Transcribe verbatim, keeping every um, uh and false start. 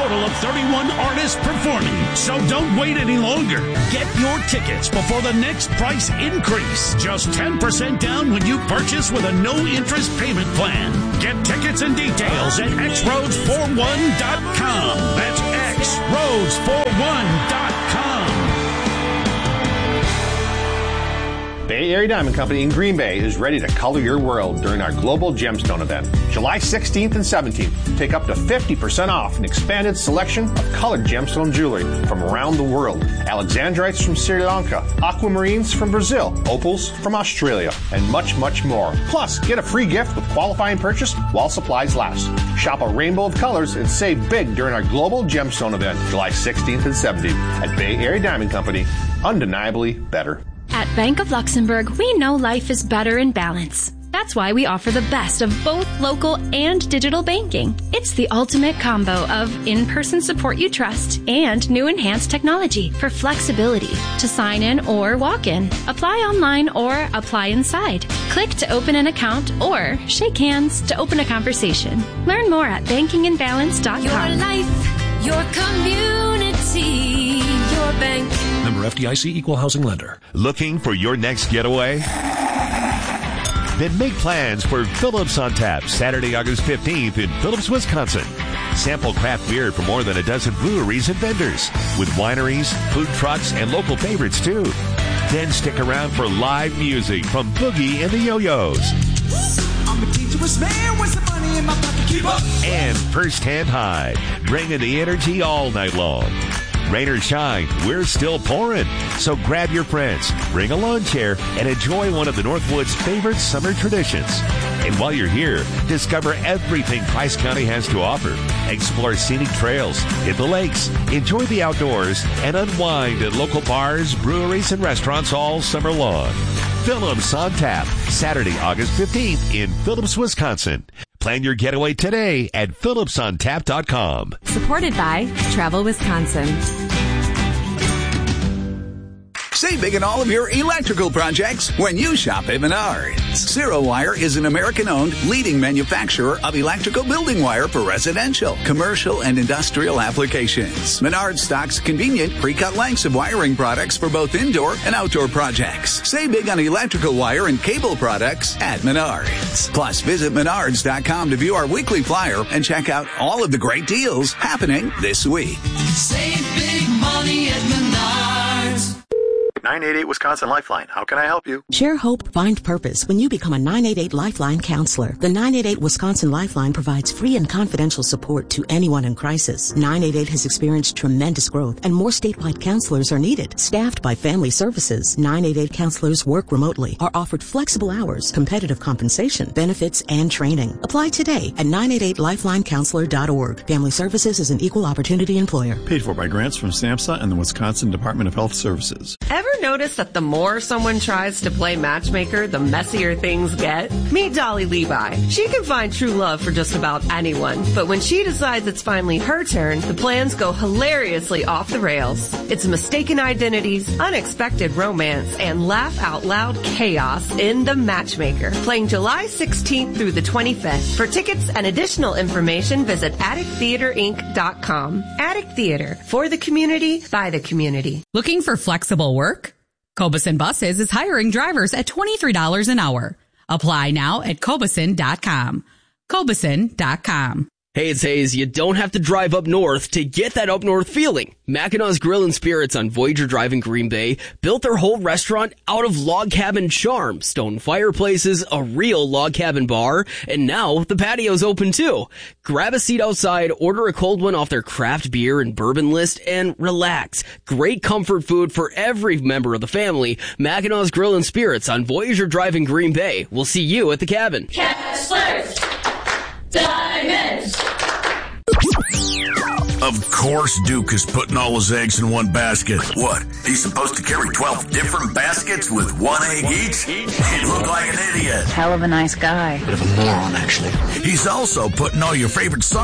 total of thirty-one artists performing. So don't wait any longer. Get your tickets before the next price increase. Just ten percent down when you purchase with a no-interest payment plan. Get tickets and details at x roads forty-one dot com. That's x roads forty-one dot com. Bay Area Diamond Company in Green Bay is ready to color your world during our global gemstone event. July sixteenth and seventeenth. Take up to fifty percent off an expanded selection of colored gemstone jewelry from around the world. Alexandrites from Sri Lanka, aquamarines from Brazil, opals from Australia, and much, much more. Plus, get a free gift with qualifying purchase while supplies last. Shop a rainbow of colors and save big during our global gemstone event, July sixteenth and seventeenth at Bay Area Diamond Company. Undeniably better. At Bank of Luxembourg, we know life is better in balance. That's why we offer the best of both local and digital banking. It's the ultimate combo of in-person support you trust and new enhanced technology for flexibility to sign in or walk in, apply online or apply inside, click to open an account, or shake hands to open a conversation. Learn more at banking in balance dot com. Your life, your community, your bank. Member F D I C, Equal Housing Lender. Looking for your next getaway? Then make plans for Phillips on Tap, Saturday, August fifteenth in Phillips, Wisconsin. Sample craft beer from more than a dozen breweries and vendors, with wineries, food trucks, and local favorites too. Then stick around for live music from Boogie and the Yo-Yos. I'm a dangerous man with some money in my pocket. Keep up. And First Hand High, bringing the energy all night long. Rain or shine, we're still pouring. So grab your friends, bring a lawn chair, and enjoy one of the Northwoods' favorite summer traditions. And while you're here, discover everything Price County has to offer. Explore scenic trails, hit the lakes, enjoy the outdoors, and unwind at local bars, breweries, and restaurants all summer long. Phillips on Tap, Saturday, August fifteenth in Phillips, Wisconsin. Plan your getaway today at phillips on tap dot com. Supported by Travel Wisconsin. Save big on all of your electrical projects when you shop at Menards. Zero Wire is an American-owned leading manufacturer of electrical building wire for residential, commercial, and industrial applications. Menards stocks convenient pre-cut lengths of wiring products for both indoor and outdoor projects. Save big on electrical wire and cable products at Menards. Plus, visit menards dot com to view our weekly flyer and check out all of the great deals happening this week. Save big money at Menards. nine eight eight Wisconsin Lifeline. How can I help you? Share hope, find purpose when you become a nine eight eight Lifeline counselor. The nine eight eight Wisconsin Lifeline provides free and confidential support to anyone in crisis. nine eight eight has experienced tremendous growth and more statewide counselors are needed. Staffed by Family Services, nine eight eight counselors work remotely, are offered flexible hours, competitive compensation, benefits, and training. Apply today at nine eight eight lifeline counselor dot org. Family Services is an equal opportunity employer. Paid for by grants from SAMHSA and the Wisconsin Department of Health Services. Ever notice that the more someone tries to play matchmaker, the messier things get? Meet Dolly Levi. She can find true love for just about anyone, but when she decides it's finally her turn, the plans go hilariously off the rails. It's mistaken identities, unexpected romance, and laugh-out-loud chaos in The Matchmaker, playing July sixteenth through the twenty-fifth. For tickets and additional information, visit attic theater inc dot com. Attic Theater, for the community, by the community. Looking for flexible work? Cobeson Buses is hiring drivers at twenty-three dollars an hour. Apply now at cobeson dot com. cobeson dot com. Hey, it's Hayes. You don't have to drive up north to get that up north feeling. Mackinac Grill and Spirits on Voyager Drive in Green Bay built their whole restaurant out of log cabin charm. Stone fireplaces, a real log cabin bar, and now the patio's open too. Grab a seat outside, order a cold one off their craft beer and bourbon list, and relax. Great comfort food for every member of the family. Mackinac Grill and Spirits on Voyager Drive in Green Bay. We'll see you at the cabin. Kessler's Diamonds. Of course Duke is putting all his eggs in one basket. What? He's supposed to carry twelve different baskets with one egg each? He'd look like an idiot. Hell of a nice guy. Bit of a moron, actually. He's also putting all your favorite songs